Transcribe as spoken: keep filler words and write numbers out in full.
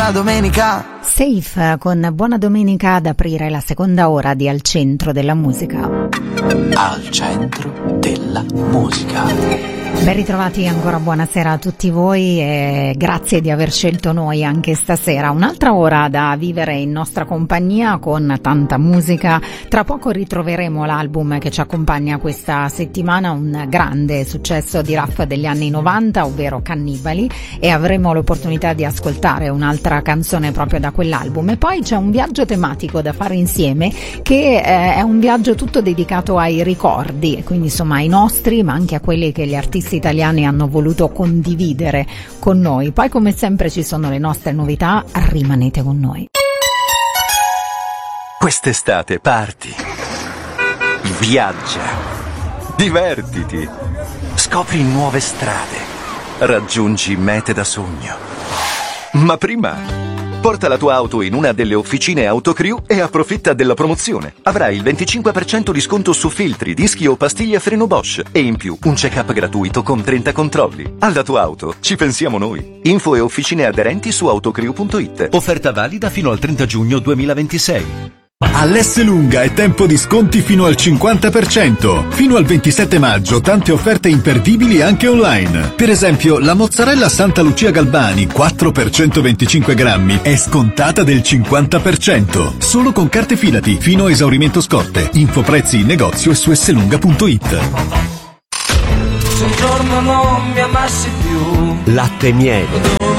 buona domenica. Safe con Buona Domenica ad aprire la seconda ora di Al Centro della Musica. Al Centro della Musica. Ben ritrovati, ancora buonasera a tutti voi e grazie di aver scelto noi anche stasera. Un'altra ora da vivere in nostra compagnia con tanta musica. Tra poco ritroveremo l'album che ci accompagna questa settimana, un grande successo di rap degli anni novanta, ovvero Cannibali, e avremo l'opportunità di ascoltare un'altra canzone proprio da quell'album. E poi c'è un viaggio tematico da fare insieme che eh, è un viaggio tutto dedicato ai ricordi, quindi insomma ai nostri, ma anche a quelli che gli artisti italiani hanno voluto condividere con noi. Poi come sempre ci sono le nostre novità, rimanete con noi. Quest'estate parti, viaggia, divertiti, scopri nuove strade, raggiungi mete da sogno. Ma prima porta la tua auto in una delle officine Autocrew e approfitta della promozione. Avrai il venticinque per cento di sconto su filtri, dischi o pastiglie a freno Bosch e in più un check-up gratuito con trenta controlli. Alla tua auto ci pensiamo noi. Info e officine aderenti su autocrew punto it. Offerta valida fino al trenta giugno duemilaventisei. All'Esselunga è tempo di sconti fino al cinquanta per cento. Fino al ventisette maggio tante offerte imperdibili anche online. Per esempio la mozzarella Santa Lucia Galbani quattro per centoventicinque grammi è scontata del cinquanta per cento. Solo con carte Filati fino a esaurimento scorte. Info prezzi in negozio e su esselunga punto it. Se un giorno non mi amassi più, Latte e miele.